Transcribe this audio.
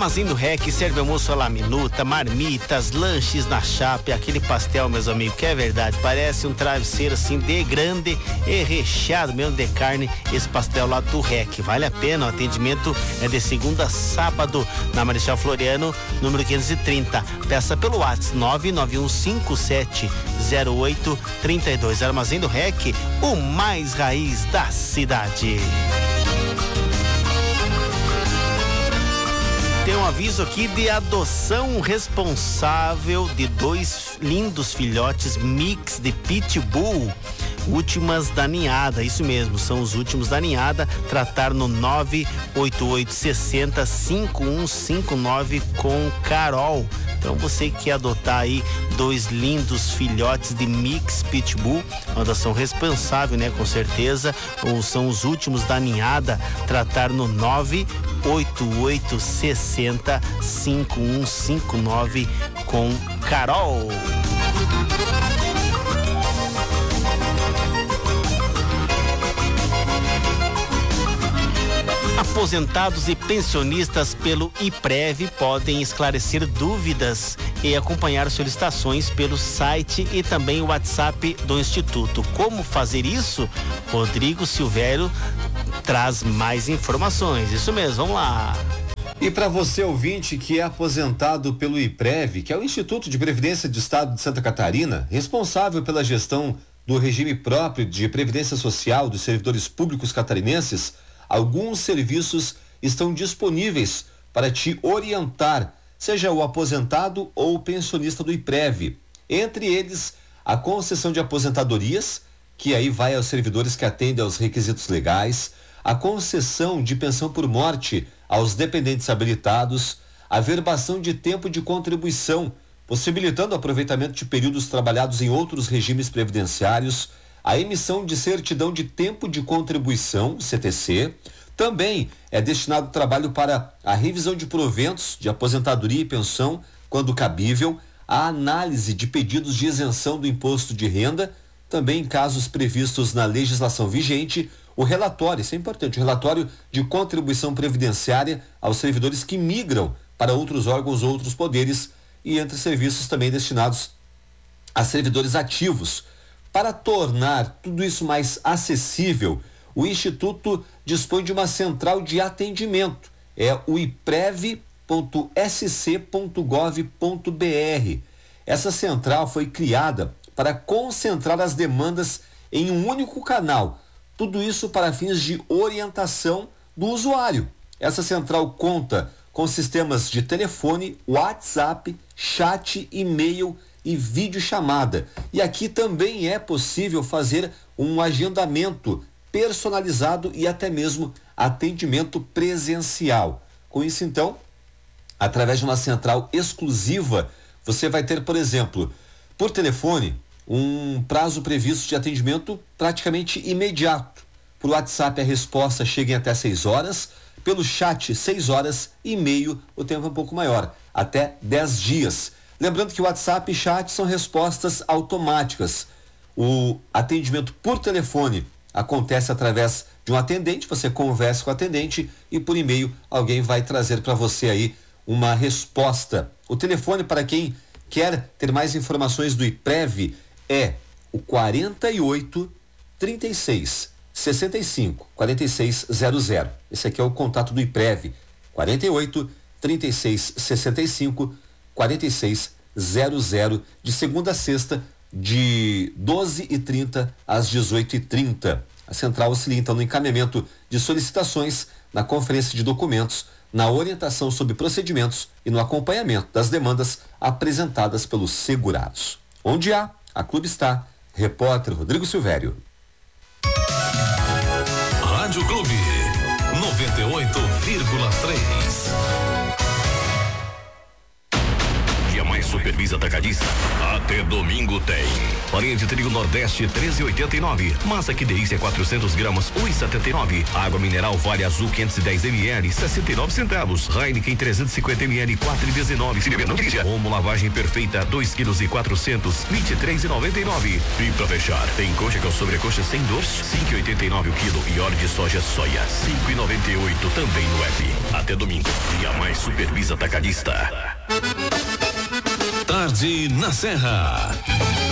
Armazém do REC serve almoço à la minuta, marmitas, lanches na chapa e aquele pastel, meus amigos, que é verdade, parece um travesseiro assim de grande e recheado mesmo de carne, esse pastel lá do REC. Vale a pena, o atendimento é de segunda a sábado na Marechal Floriano, número 530. Peça pelo WhatsApp 991570832. Armazém do REC, o mais raiz da cidade. Tem um aviso aqui de adoção responsável de 2 lindos filhotes mix de pitbull, últimas da ninhada, isso mesmo, são os últimos da ninhada. Tratar no 988605159 com Carol. Então você que quer adotar aí 2 lindos filhotes de mix pitbull, uma adoção responsável, né, com certeza, ou são os últimos da ninhada. Tratar no 988605159 com Carol. Aposentados e pensionistas pelo IPREV podem esclarecer dúvidas e acompanhar solicitações pelo site e também o WhatsApp do Instituto. Como fazer isso? Rodrigo Silvério traz mais informações. Isso mesmo, vamos lá. E para você, ouvinte, que é aposentado pelo IPREV, que é o Instituto de Previdência do Estado de Santa Catarina, responsável pela gestão do regime próprio de previdência social dos servidores públicos catarinenses, alguns serviços estão disponíveis para te orientar, seja o aposentado ou o pensionista do IPREV. Entre eles, a concessão de aposentadorias, que aí vai aos servidores que atendem aos requisitos legais, a concessão de pensão por morte aos dependentes habilitados, a verbação de tempo de contribuição, possibilitando o aproveitamento de períodos trabalhados em outros regimes previdenciários, a emissão de certidão de tempo de contribuição, CTC. Também é destinado trabalho para a revisão de proventos de aposentadoria e pensão, quando cabível, a análise de pedidos de isenção do imposto de renda, também em casos previstos na legislação vigente, o relatório, isso é importante, o relatório de contribuição previdenciária aos servidores que migram para outros órgãos ou outros poderes, e entre serviços também destinados a servidores ativos. Para tornar tudo isso mais acessível, o Instituto dispõe de uma central de atendimento. É o iprev.sc.gov.br. Essa central foi criada para concentrar as demandas em um único canal. Tudo isso para fins de orientação do usuário. Essa central conta com sistemas de telefone, WhatsApp, chat, e-mail e videochamada. E aqui também é possível fazer um agendamento personalizado e até mesmo atendimento presencial. Com isso, então, através de uma central exclusiva, você vai ter, por exemplo, por telefone, um prazo previsto de atendimento praticamente imediato. Por WhatsApp a resposta chega em até 6 horas, pelo chat 6 horas, e-mail o tempo é um pouco maior, até 10 dias. Lembrando que o WhatsApp e chat são respostas automáticas. O atendimento por telefone acontece através de um atendente, você conversa com o atendente, e por e-mail alguém vai trazer para você aí uma resposta. O telefone, para quem quer ter mais informações do IPREV, é o 48 36 65 4600. Esse aqui é o contato do IPREV, 48 36 65 4600, de segunda a sexta, de 12h30 às 18h30. A central auxilia então no encaminhamento de solicitações, na conferência de documentos, na orientação sobre procedimentos e no acompanhamento das demandas apresentadas pelos segurados. Onde há, a Clube está. Repórter Rodrigo Silvério. Rádio Clube 98,3. Dia mais super Supervisa Atacadista. Até domingo tem. Farinha de trigo Nordeste 13,89. Massa que delícia 400 gramas 1,79. Água mineral Vale Azul 510 ml 69 centavos. Heineken 350 ml 4,19. Se beber não dirija. Omo lavagem perfeita 2 quilos e 400 23,99. E pra fechar, tem coxa com sobrecoxa sem dor 5,89 o quilo e óleo de soja soia 5,98 também no app. Até domingo. Dia mais Supervisa Atacadista. Tarde na Serra.